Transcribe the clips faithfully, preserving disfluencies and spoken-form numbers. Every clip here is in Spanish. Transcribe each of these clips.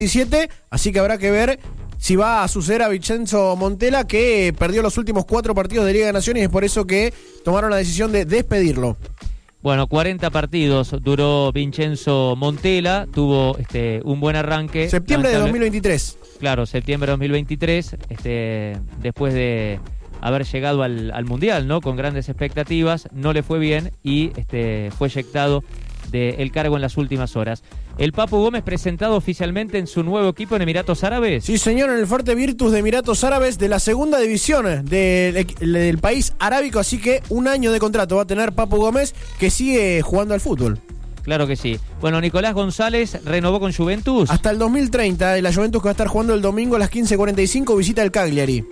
diecisiete, así que habrá que ver si va a suceder a Vincenzo Montella, que perdió los últimos cuatro partidos de Liga de Naciones y es por eso que tomaron la decisión de despedirlo. Bueno, cuarenta partidos duró Vincenzo Montella, tuvo este un buen arranque. Septiembre de dos mil veintitrés. Claro, septiembre de dos mil veintitrés, este, después de haber llegado al, al Mundial, ¿no? Con grandes expectativas, no le fue bien y este, fue eyectado del cargo en las últimas horas. El Papu Gómez presentado oficialmente en su nuevo equipo en Emiratos Árabes. Sí, señor, en el Forte Virtus de Emiratos Árabes, de la segunda división del, del país arábico, así que un año de contrato va a tener Papu Gómez, que sigue jugando al fútbol. Claro que sí. Bueno, Nicolás González renovó con Juventus. Hasta el dos mil treinta, y la Juventus que va a estar jugando el domingo a las quince cuarenta y cinco visita el Cagliari.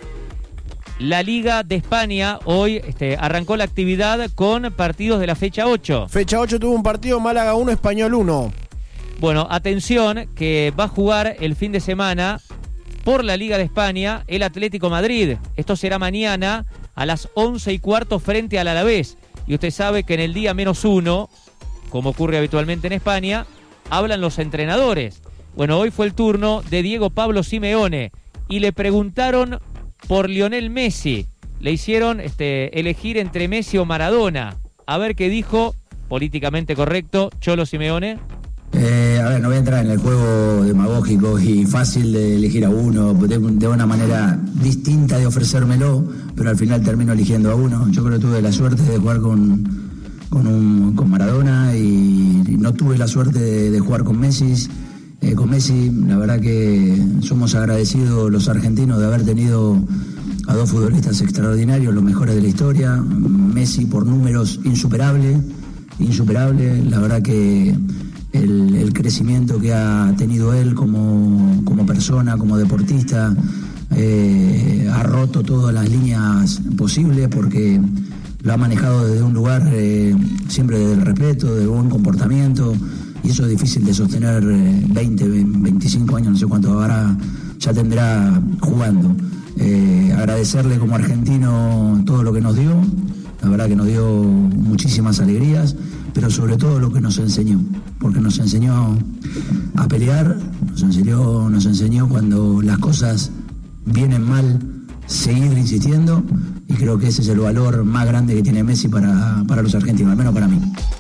La Liga de España hoy este, arrancó la actividad con partidos de la fecha ocho. Fecha ocho tuvo un partido, Málaga uno, Español uno. Bueno, atención, que va a jugar el fin de semana por la Liga de España el Atlético Madrid. Esto será mañana a las once y cuarto frente al Alavés. Y usted sabe que en el día menos uno, como ocurre habitualmente en España, hablan los entrenadores. Bueno, hoy fue el turno de Diego Pablo Simeone y le preguntaron por Lionel Messi. Le hicieron este, elegir entre Messi o Maradona. A ver qué dijo, políticamente correcto, Cholo Simeone. Eh, a ver, no voy a entrar en el juego demagógico y fácil de elegir a uno, de, de una manera distinta de ofrecérmelo, pero al final termino eligiendo a uno. Yo creo que tuve la suerte de jugar con, con, un, con Maradona y, y no tuve la suerte de, de jugar con Messi. Eh, con Messi, la verdad que somos agradecidos los argentinos de haber tenido a dos futbolistas extraordinarios, los mejores de la historia. Messi por números insuperable, insuperable. La verdad que el, el crecimiento que ha tenido él como, como persona, como deportista, eh, ha roto todas las líneas posibles porque lo ha manejado desde un lugar eh, siempre desde el respeto, del buen comportamiento. Y eso es difícil de sostener veinte, veinticinco años, no sé cuánto ahora ya tendrá jugando. Eh, agradecerle como argentino todo lo que nos dio, la verdad que nos dio muchísimas alegrías, pero sobre todo lo que nos enseñó, porque nos enseñó a pelear, nos enseñó, nos enseñó cuando las cosas vienen mal, seguir insistiendo, y creo que ese es el valor más grande que tiene Messi para, para los argentinos, al menos para mí.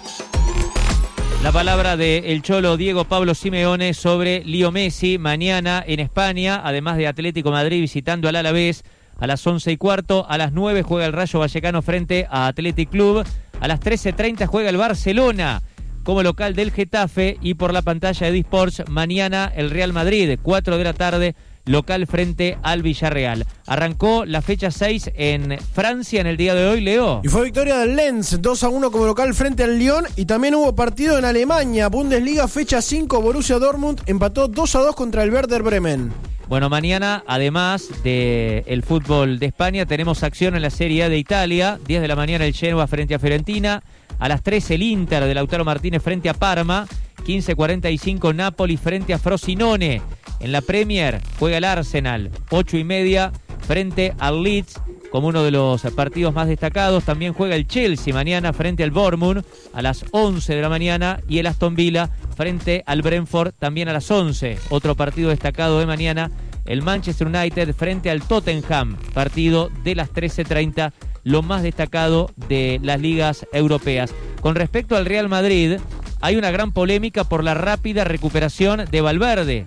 La palabra del Cholo Diego Pablo Simeone sobre Leo Messi mañana en España, además de Atlético Madrid visitando al Alavés a las once y cuarto, a las nueve juega el Rayo Vallecano frente a Athletic Club, a las trece treinta juega el Barcelona como local del Getafe y por la pantalla de Disports mañana el Real Madrid, cuatro de la tarde, local frente al Villarreal. Arrancó la fecha seis en Francia en el día de hoy, Leo. Y fue victoria del Lens, dos a uno como local frente al Lyon. Y también hubo partido en Alemania, Bundesliga, fecha cinco, Borussia Dortmund empató dos a dos contra el Werder Bremen. Bueno, mañana, además del fútbol de España, tenemos acción en la Serie A de Italia. diez de la mañana el Genoa frente a Fiorentina. A las trece el Inter de Lautaro Martínez frente a Parma. quince cuarenta y cinco Napoli frente a Frosinone. En la Premier juega el Arsenal, ocho y media, frente al Leeds, como uno de los partidos más destacados. También juega el Chelsea mañana frente al Bournemouth a las once de la mañana y el Aston Villa frente al Brentford también a las once. Otro partido destacado de mañana, el Manchester United frente al Tottenham, partido de las trece treinta, lo más destacado de las ligas europeas. Con respecto al Real Madrid, hay una gran polémica por la rápida recuperación de Valverde.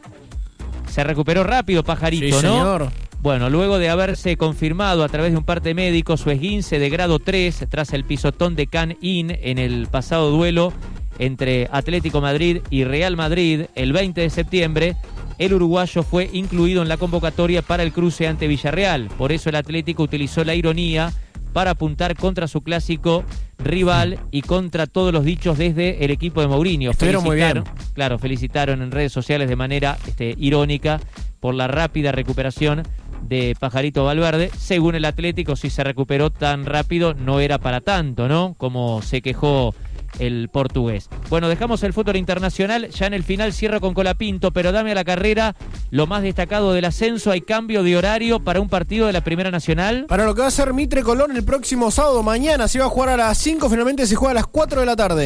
Se recuperó rápido, Pajarito, sí, ¿no? Señor. Bueno, luego de haberse confirmado a través de un parte médico su esguince de grado tres tras el pisotón de Can In en el pasado duelo entre Atlético Madrid y Real Madrid el veinte de septiembre, el uruguayo fue incluido en la convocatoria para el cruce ante Villarreal. Por eso el Atlético utilizó la ironía para apuntar contra su clásico rival y contra todos los dichos desde el equipo de Mourinho. Estuvieron muy bien. Claro, felicitaron en redes sociales de manera este, irónica por la rápida recuperación de Pajarito Valverde. Según el Atlético, si se recuperó tan rápido, no era para tanto, ¿no? Como se quejó el portugués. Bueno, dejamos el fútbol internacional, ya en el final cierro con Colapinto, pero dame a la carrera lo más destacado del ascenso. Hay cambio de horario para un partido de la Primera Nacional. Para lo que va a ser Mitre Colón el próximo sábado, mañana se va a jugar a las cinco, finalmente se juega a las cuatro de la tarde.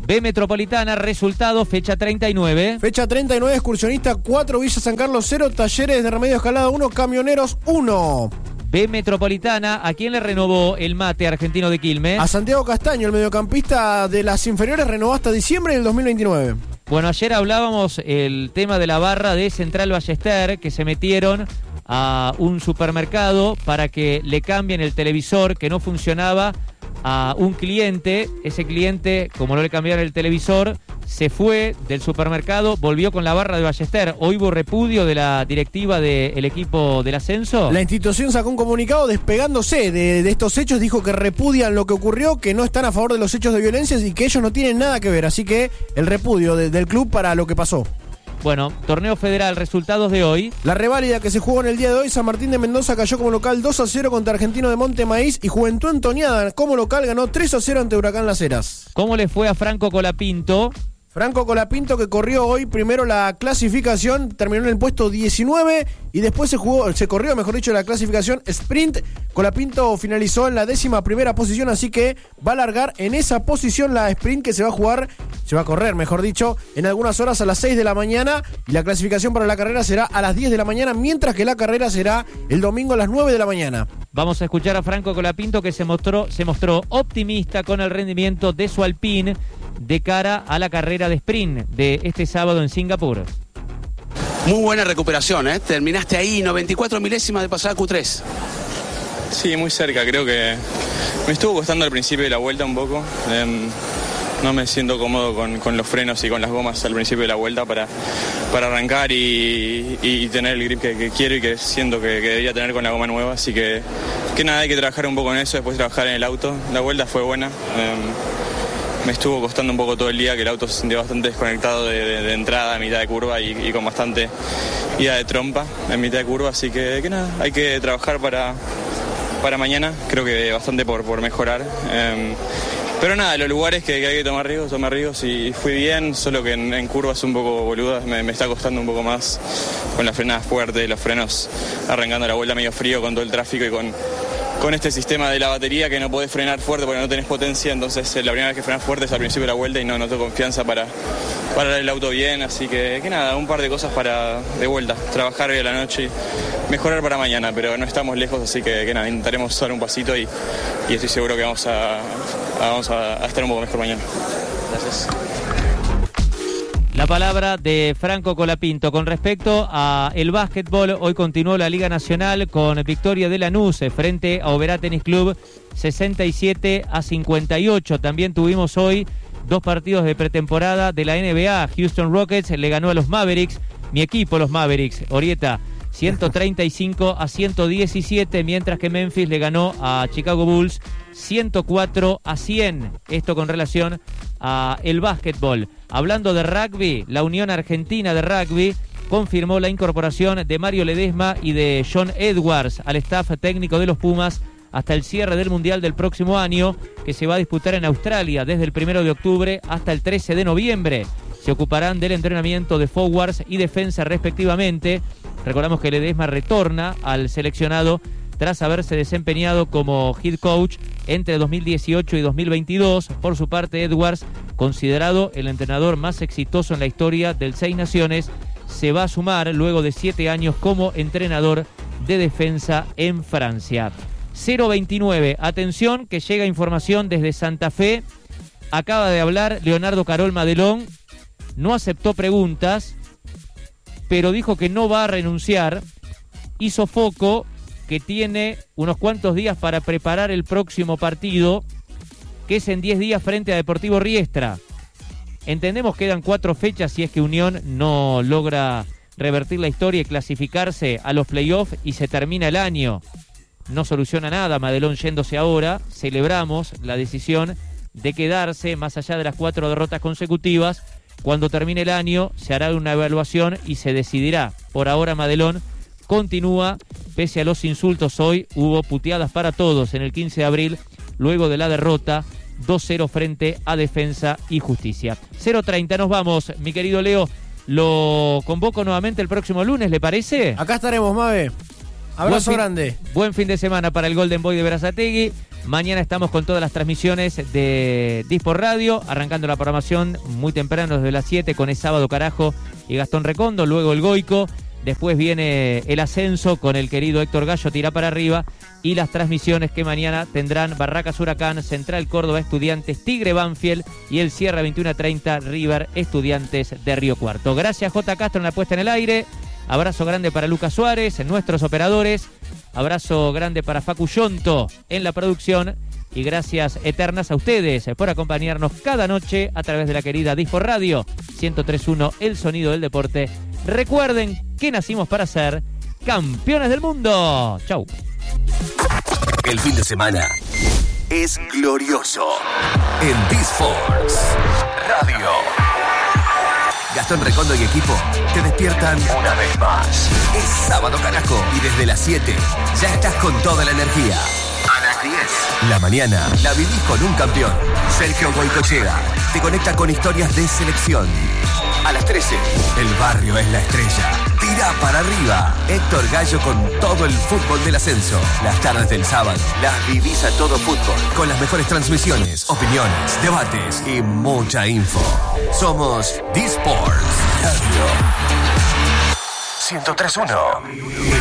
B Metropolitana, resultado, fecha treinta y nueve. Fecha treinta y nueve, Excursionista cuatro, Villa San Carlos cero, Talleres de Remedios Escalada uno, Camioneros uno. B Metropolitana, ¿a quién le renovó el mate argentino de Quilmes? A Santiago Castaño, el mediocampista de las inferiores, renovó hasta diciembre del dos mil veintinueve. Bueno, ayer hablábamos el tema de la barra de Central Ballester, que se metieron a un supermercado para que le cambien el televisor que no funcionaba a un cliente. Ese cliente, como no le cambiaron el televisor, se fue del supermercado, volvió con la barra de Ballester. Hoy hubo repudio de la directiva del equipo del ascenso. La institución sacó un comunicado despegándose de, de estos hechos, dijo que repudian lo que ocurrió, que no están a favor de los hechos de violencia y que ellos no tienen nada que ver. Así que el repudio de, del club para lo que pasó. Bueno, torneo federal, resultados de hoy. La reválida que se jugó en el día de hoy, San Martín de Mendoza cayó como local dos a cero contra Argentino de Monte Maíz y Juventud Antoniada como local ganó tres a cero ante Huracán Las Heras. ¿Cómo le fue a Franco Colapinto? Franco Colapinto, que corrió hoy primero la clasificación, terminó en el puesto diecinueve y después se jugó, se corrió, mejor dicho, la clasificación sprint. Colapinto finalizó en la décima primera posición, así que va a largar en esa posición la sprint que se va a jugar, se va a correr, mejor dicho, en algunas horas a las seis de la mañana, y la clasificación para la carrera será a las diez de la mañana, mientras que la carrera será el domingo a las nueve de la mañana. Vamos a escuchar a Franco Colapinto, que se mostró, se mostró optimista con el rendimiento de su Alpine de cara a la carrera de sprint de este sábado en Singapur. Muy buena recuperación, ¿eh? Terminaste ahí, noventa y cuatro milésimas de pasar a Q tres. Sí, muy cerca, creo que me estuvo costando al principio de la vuelta un poco. Eh, no me siento cómodo con, con los frenos y con las gomas al principio de la vuelta para, para arrancar y, y tener el grip que, que quiero y que siento que, que debería tener con la goma nueva. Así que, que nada, hay que trabajar un poco en eso, después trabajar en el auto. La vuelta fue buena. Eh, Me estuvo costando un poco todo el día, que el auto se sintió bastante desconectado de, de, de entrada a mitad de curva y, y con bastante ida de trompa en mitad de curva, así que, que nada, hay que trabajar para, para mañana, creo que bastante por, por mejorar. Eh, pero nada, los lugares que, que hay que tomar riesgos, tomar riesgos y fui bien, solo que en, en curvas un poco boludas me, me está costando un poco más con las frenadas fuertes, los frenos arrancando la vuelta medio frío con todo el tráfico y con... con este sistema de la batería que no podés frenar fuerte porque no tenés potencia, entonces la primera vez que frenás fuerte es al principio de la vuelta y no noto confianza para parar el auto bien, así que, que nada, un par de cosas para de vuelta, trabajar hoy a la noche y mejorar para mañana, pero no estamos lejos, así que, que nada, intentaremos dar un pasito y, y estoy seguro que vamos a, a, vamos a, a estar un poco mejor mañana. Gracias. La palabra de Franco Colapinto. Con respecto a el básquetbol, hoy continuó la Liga Nacional con victoria de Lanús frente a Oberá Tenis Club, sesenta y siete a cincuenta y ocho. También tuvimos hoy dos partidos de pretemporada de la N B A. Houston Rockets le ganó a los Mavericks, mi equipo los Mavericks, Orieta, ciento treinta y cinco a ciento diecisiete, mientras que Memphis le ganó a Chicago Bulls ciento cuatro a cien. Esto con relación a el básquetbol. Hablando de rugby, la Unión Argentina de Rugby confirmó la incorporación de Mario Ledesma y de John Edwards al staff técnico de los Pumas hasta el cierre del Mundial del próximo año, que se va a disputar en Australia desde el primero de octubre hasta el trece de noviembre. Se ocuparán del entrenamiento de forwards y defensa respectivamente. Recordamos que Ledesma retorna al seleccionado tras haberse desempeñado como head coach entre dos mil dieciocho y dos mil veintidós. Por su parte, Edwards, considerado el entrenador más exitoso en la historia del Seis Naciones, se va a sumar luego de siete años como entrenador de defensa en Francia. cero veintinueve, atención que llega información desde Santa Fe. Acaba de hablar Leonardo Carol Madelón, no aceptó preguntas, pero dijo que no va a renunciar. Hizo foco que tiene unos cuantos días para preparar el próximo partido, que es en diez días frente a Deportivo Riestra. Entendemos que quedan cuatro fechas si es que Unión no logra revertir la historia y clasificarse a los playoffs y se termina el año. No soluciona nada Madelón yéndose ahora. Celebramos la decisión de quedarse más allá de las cuatro derrotas consecutivas. Cuando termine el año se hará una evaluación y se decidirá. Por ahora Madelón continúa, pese a los insultos. Hoy hubo puteadas para todos en el quince de abril, luego de la derrota dos cero frente a Defensa y Justicia. cero treinta, nos vamos, mi querido Leo. Lo convoco nuevamente el próximo lunes, ¿le parece? Acá estaremos, Mave. Abrazo buen fin, grande. Buen fin de semana para el Golden Boy de Berazategui. Mañana estamos con todas las transmisiones de Disport Radio, arrancando la programación muy temprano desde las siete con El Sábado Carajo y Gastón Recondo, luego el Goico, después viene el ascenso con el querido Héctor Gallo, tira para arriba, y las transmisiones que mañana tendrán Barracas Huracán, Central Córdoba Estudiantes, Tigre Banfield y el cierre veintiuno a treinta River Estudiantes de Río Cuarto. Gracias J. Castro en la puesta en el aire, abrazo grande para Lucas Suárez, nuestros operadores, abrazo grande para Facu Yonto en la producción y gracias eternas a ustedes por acompañarnos cada noche a través de la querida Disport Radio ciento tres punto uno, el sonido del deporte. Recuerden que nacimos para ser campeones del mundo. Chau. El fin de semana es glorioso en Disport Radio. Gastón Recondo y equipo te despiertan una vez más. Es Sábado Carajo y desde las siete ya estás con toda la energía. A las diez, la mañana la vivís con un campeón. Sergio Goicoechea te conecta con historias de selección. A las trece, el barrio es la estrella. Tira para arriba. Héctor Gallo con todo el fútbol del ascenso. Las tardes del sábado las vivís a todo fútbol. Con las mejores transmisiones, opiniones, debates y mucha info. Somos Disport Radio ciento tres punto uno.